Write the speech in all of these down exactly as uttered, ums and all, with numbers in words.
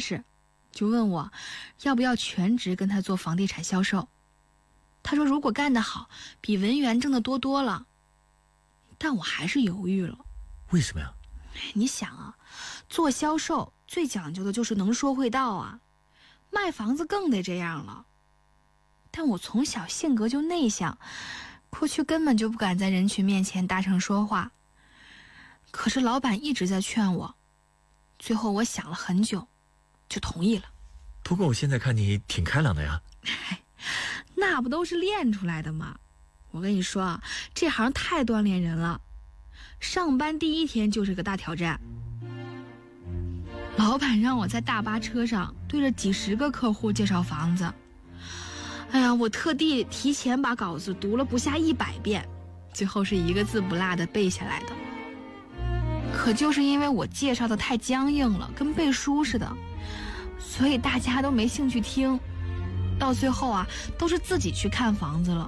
实，就问我要不要全职跟他做房地产销售。他说如果干得好，比文员挣得多多了。但我还是犹豫了。 为什么呀？ 你想啊，做销售最讲究的就是能说会道啊，卖房子更得这样了。但我从小性格就内向，过去根本就不敢在人群面前大声说话。可是老板一直在劝我，最后我想了很久，就同意了。 不过我现在看你挺开朗的呀。 那不都是练出来的吗？我跟你说啊，这行太锻炼人了，上班第一天就是个大挑战。老板让我在大巴车上对着几十个客户介绍房子，哎呀，我特地提前把稿子读了不下一百遍，最后是一个字不落的背下来的。可就是因为我介绍的太僵硬了，跟背书似的，所以大家都没兴趣听，到最后啊，都是自己去看房子了。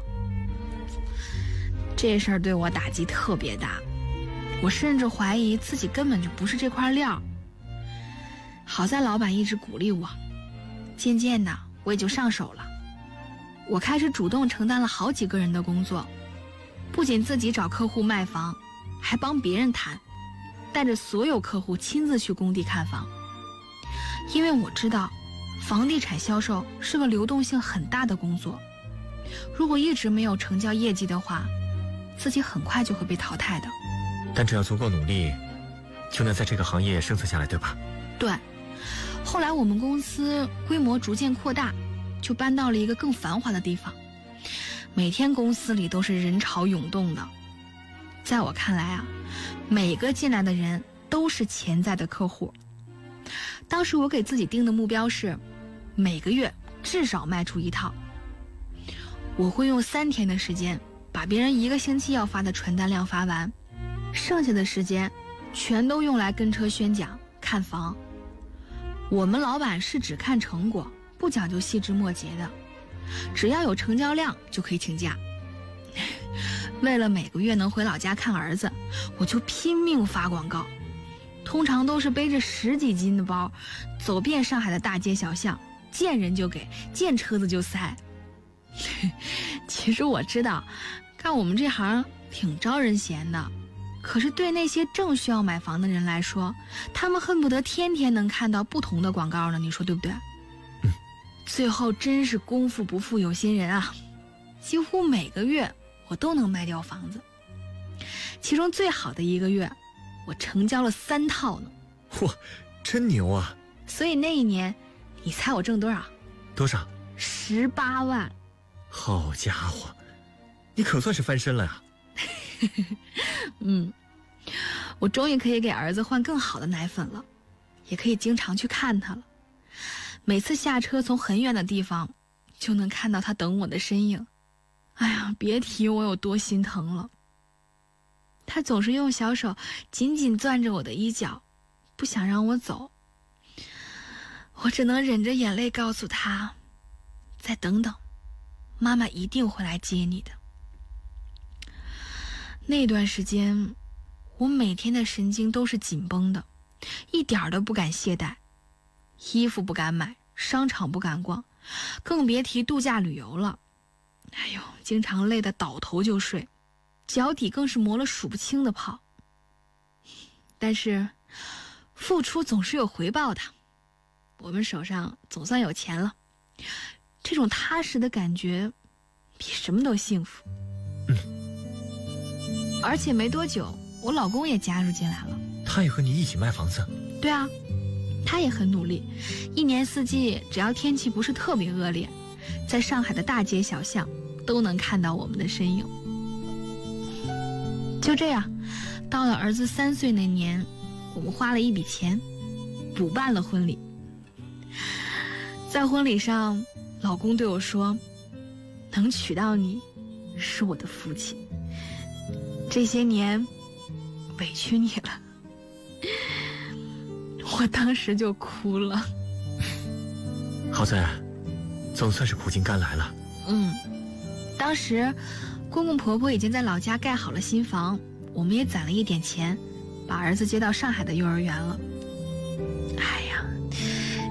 这事儿对我打击特别大，我甚至怀疑自己根本就不是这块料。好在老板一直鼓励我，渐渐的我也就上手了。我开始主动承担了好几个人的工作，不仅自己找客户卖房，还帮别人谈，带着所有客户亲自去工地看房。因为我知道房地产销售是个流动性很大的工作，如果一直没有成交业绩的话，自己很快就会被淘汰的。 但只要足够努力，就能在这个行业生存下来，对吧？ 对。后来我们公司规模逐渐扩大，就搬到了一个更繁华的地方，每天公司里都是人潮涌动的。在我看来啊，每个进来的人都是潜在的客户。当时我给自己定的目标是每个月至少卖出一套。我会用三天的时间把别人一个星期要发的传单量发完，剩下的时间全都用来跟车宣讲看房。我们老板是只看成果，不讲究细枝末节的，只要有成交量就可以请假。为了每个月能回老家看儿子，我就拼命发广告，通常都是背着十几斤的包，走遍上海的大街小巷，见人就给，见车子就塞。其实我知道干我们这行挺招人嫌的，可是对那些正需要买房的人来说，他们恨不得天天能看到不同的广告呢，你说对不对？ 嗯。 最后真是功夫不负有心人啊，几乎每个月我都能卖掉房子，其中最好的一个月我成交了三套呢。 哇，真牛啊！ 所以那一年你猜我挣多少？ 多少？ 十八万。 好家伙，你可算是翻身了呀！ 嗯，我终于可以给儿子换更好的奶粉了，也可以经常去看他了。每次下车从很远的地方就能看到他等我的身影，哎呀，别提我有多心疼了。他总是用小手紧紧攥着我的衣角，不想让我走。我只能忍着眼泪告诉他，再等等，妈妈一定会来接你的。那段时间我每天的神经都是紧绷的，一点都不敢懈怠，衣服不敢买，商场不敢逛，更别提度假旅游了。哎呦，经常累得倒头就睡，脚底更是磨了数不清的泡。但是付出总是有回报的，我们手上总算有钱了，这种踏实的感觉比什么都幸福。而且没多久我老公也加入进来了。 他也和你一起卖房子？ 对啊，他也很努力，一年四季只要天气不是特别恶劣，在上海的大街小巷都能看到我们的身影。就这样，到了儿子三岁那年，我们花了一笔钱补办了婚礼。在婚礼上，老公对我说，能娶到你是我的福气，这些年委屈你了。我当时就哭了。 好在总算是苦尽甘来了。 嗯，当时公公婆婆已经在老家盖好了新房，我们也攒了一点钱，把儿子接到上海的幼儿园了。